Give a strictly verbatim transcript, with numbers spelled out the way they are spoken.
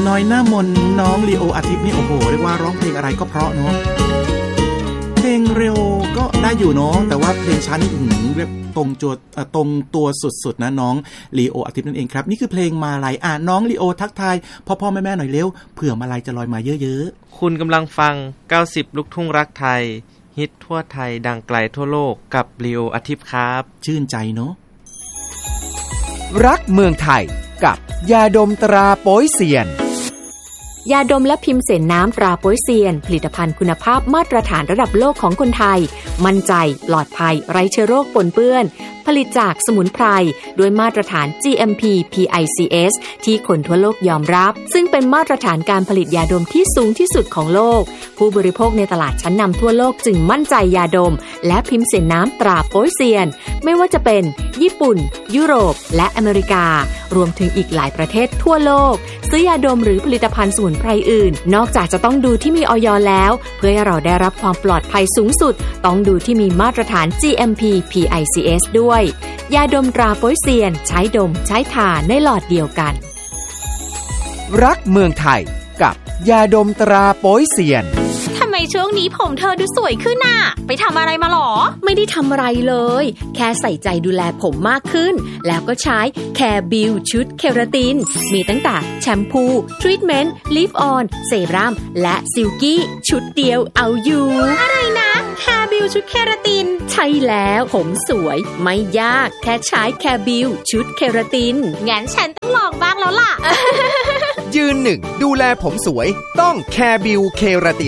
น้อยหน้ามนน้องลีโออาทิตย์นี่โอ้โหเรียกว่าร้องเพลงอะไรก็เพราะเนาะเพลงเร็วก็ได้อยู่เนาะแต่ว่าเพลงช้านี่อื้อเรียกตรงตัวตรงตัวสุดๆนะน้องลีโออาทิตย์นั่นเองครับนี่คือเพลงมาลัยอ่ะน้องลีโอทักทายพ่อๆแม่ๆหน่อยเร็วเผื่อมาลัยจะลอยมาเยอะๆคุณกำลังฟังเก้าสิบลูกทุ่งรักไทยฮิตทั่วไทยดังไกลทั่วโลกกับลีโออาทิตย์ครับชื่นใจเนาะรักเมืองไทยกับยาดมตราโป๊ยเซียนยาดมและพิมพ์เสนน้ำตราโป๊ยเซียนผลิตภัณฑ์คุณภาพมาตรฐานระดับโลกของคนไทยมั่นใจปลอดภัยไร้เชื้อโรคปนเปื้อนผลิตจากสมุนไพรด้วยมาตรฐาน จี เอ็ม พี พี ไอ ซี เอส ที่คนทั่วโลกยอมรับซึ่งเป็นมาตรฐานการผลิตยาดมที่สูงที่สุดของโลกผู้บริโภคในตลาดชั้นนำทั่วโลกจึงมั่นใจยาดมและพิมพ์เสนน้ำตราโป๊ยเซียนไม่ว่าจะเป็นญี่ปุ่นยุโรปและอเมริการวมถึงอีกหลายประเทศทั่วโลกซื้อยาดมหรือผลิตภัณฑ์สมุนไพรอื่นนอกจากจะต้องดูที่มีอย.แล้วเพื่อให้เราได้รับความปลอดภัยสูงสุดต้องดูที่มีมาตรฐาน จี เอ็ม พี พี ไอ ซี เอส ด้วยยาดมตราโป๊ยเซียนใช้ดมใช้ทาในหลอดเดียวกันรักเมืองไทยกับยาดมตราโป๊ยเซียนทำไมช่วงนี้ผมเธอดูสวยขึ้นน่ะไปทำอะไรมาหรอไม่ได้ทำอะไรเลยแค่ใส่ใจดูแลผมมากขึ้นแล้วก็ใช้แคร์บิวชุดเคราตินมีตั้งแต่แชมพูทรีทเมนต์ลิฟออนเซรั่มและซิลกี้ชุดเดียวเอาอยู่อะไรนะแคร์บิวชุดเคราตินใช่แล้วผมสวยไม่ยากแค่ใช้แคร์บิวชุดเคราตินงั้นฉันต้องลองบ้างแล้วล่ะยืนหนึ่งดูแลผมสวยต้องแคร์บิวเคราติน